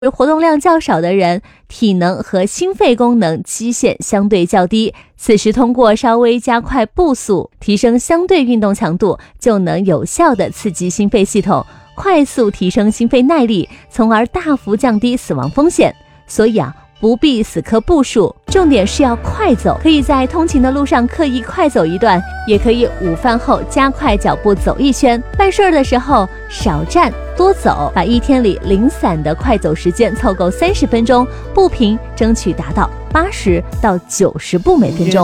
活动量较少的人，体能和心肺功能期限相对较低，此时通过稍微加快步速，提升相对运动强度，就能有效地刺激心肺系统，快速提升心肺耐力，从而大幅降低死亡风险。所以不必死磕步数，重点是要快走，可以在通勤的路上刻意快走一段，也可以午饭后加快脚步走一圈，办事的时候少站多走，把一天里零散的快走时间凑够30分钟，步频争取达到80到90步每分钟。